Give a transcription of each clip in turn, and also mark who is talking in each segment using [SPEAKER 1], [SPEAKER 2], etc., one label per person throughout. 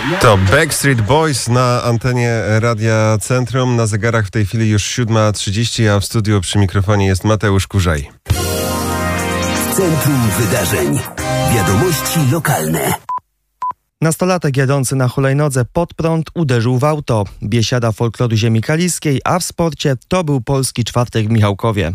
[SPEAKER 1] To Backstreet Boys na antenie Radia Centrum. Na zegarach w tej chwili już 7:30, a w studiu przy mikrofonie jest Mateusz Kurzaj.
[SPEAKER 2] W centrum wydarzeń. Wiadomości lokalne.
[SPEAKER 3] Nastolatek jadący na hulajnodze pod prąd uderzył w auto. Biesiada folkloru ziemi kaliskiej, a w sporcie to był polski czwartek w Michałkowie.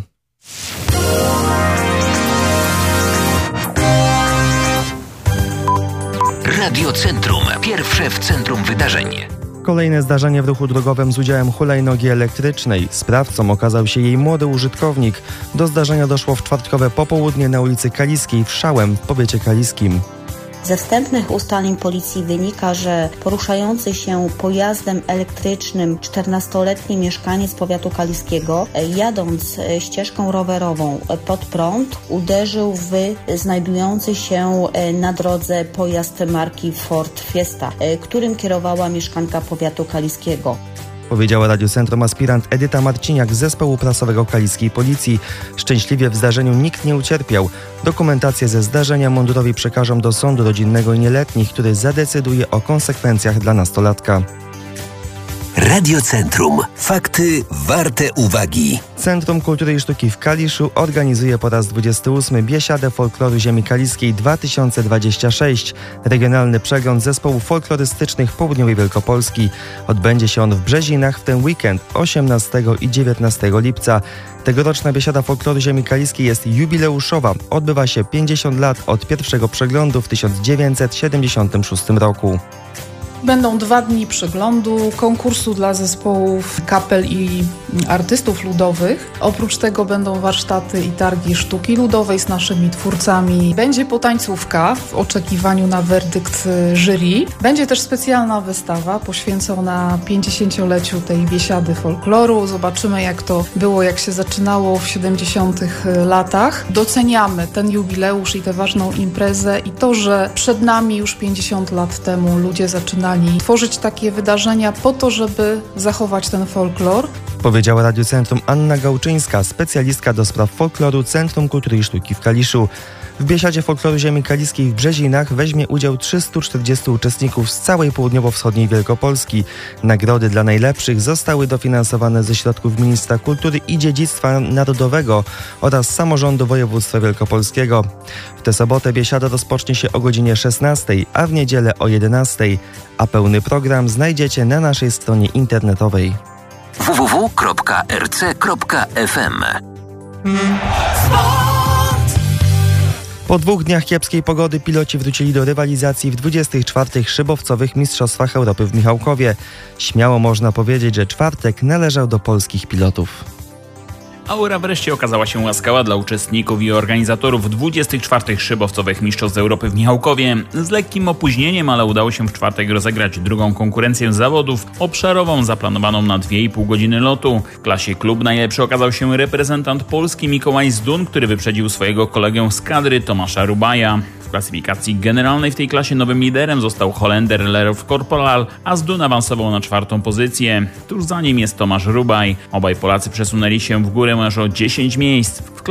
[SPEAKER 2] Radio Centrum. Pierwsze w centrum wydarzeń.
[SPEAKER 3] Kolejne zdarzenie w ruchu drogowym z udziałem hulajnogi elektrycznej. Sprawcą okazał się jej młody użytkownik. Do zdarzenia doszło w czwartkowe popołudnie na ulicy Kaliskiej w Szałem w powiecie kaliskim.
[SPEAKER 4] Ze wstępnych ustaleń policji wynika, że poruszający się pojazdem elektrycznym 14-letni mieszkaniec powiatu kaliskiego, jadąc ścieżką rowerową pod prąd, uderzył w znajdujący się na drodze pojazd marki Ford Fiesta, którym kierowała mieszkanka powiatu kaliskiego.
[SPEAKER 3] Powiedziała Radiu Centrum aspirant Edyta Marciniak z zespołu prasowego kaliskiej policji. Szczęśliwie w zdarzeniu nikt nie ucierpiał. Dokumentację ze zdarzenia mundurowi przekażą do sądu rodzinnego i nieletnich, który zadecyduje o konsekwencjach dla nastolatka.
[SPEAKER 2] Radio Centrum. Fakty warte uwagi.
[SPEAKER 3] Centrum Kultury i Sztuki w Kaliszu organizuje po raz 28 Biesiadę Folkloru Ziemi Kaliskiej 2026. Regionalny przegląd zespołów folklorystycznych południowej Wielkopolski. Odbędzie się on w Brzezinach w ten weekend 18 i 19 lipca. Tegoroczna Biesiada Folkloru Ziemi Kaliskiej jest jubileuszowa. Odbywa się 50 lat od pierwszego przeglądu w 1976 roku.
[SPEAKER 5] Będą 2 dni przeglądu, konkursu dla zespołów, kapel i artystów ludowych. Oprócz tego będą warsztaty i targi sztuki ludowej z naszymi twórcami. Będzie potańcówka w oczekiwaniu na werdykt jury. Będzie też specjalna wystawa poświęcona 50-leciu tej Biesiady folkloru. Zobaczymy, jak to było, jak się zaczynało w 70 latach. Doceniamy ten jubileusz i tę ważną imprezę i to, że przed nami już 50 lat temu ludzie zaczynali tworzyć takie wydarzenia po to, żeby zachować ten folklor.
[SPEAKER 3] Powiedziała Radiu Centrum Anna Gałczyńska, specjalistka do spraw folkloru Centrum Kultury i Sztuki w Kaliszu. W Biesiadzie Folkloru Ziemi Kaliskiej w Brzezinach weźmie udział 340 uczestników z całej południowo-wschodniej Wielkopolski. Nagrody dla najlepszych zostały dofinansowane ze środków Ministra Kultury i Dziedzictwa Narodowego oraz Samorządu Województwa Wielkopolskiego. W tę sobotę Biesiada rozpocznie się o godzinie 16, a w niedzielę o 11, a pełny program znajdziecie na naszej stronie internetowej.
[SPEAKER 2] www.rc.fm.
[SPEAKER 3] Po 2 dniach kiepskiej pogody piloci wrócili do rywalizacji w 24. szybowcowych Mistrzostwach Europy w Michałkowie. Śmiało można powiedzieć, że czwartek należał do polskich pilotów.
[SPEAKER 6] Aura wreszcie okazała się łaskawa dla uczestników i organizatorów 24. szybowcowych Mistrzostw Europy w Michałkowie. Z lekkim opóźnieniem, ale udało się w czwartek rozegrać drugą konkurencję zawodów, obszarową, zaplanowaną na 2,5 godziny lotu. W klasie klub najlepszy okazał się reprezentant Polski Mikołaj Zdun, który wyprzedził swojego kolegę z kadry Tomasza Rubaja. W klasyfikacji generalnej w tej klasie nowym liderem został Holender Lerov Korporal, a Zdun awansował na 4. pozycję. Tuż za nim jest Tomasz Rubaj. Obaj Polacy przesunęli się w górę aż o 10 miejsc.